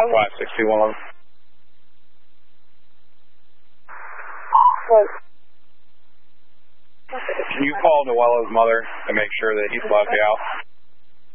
561. What? Can you call Noella's mother to make sure that he's allowed to be out?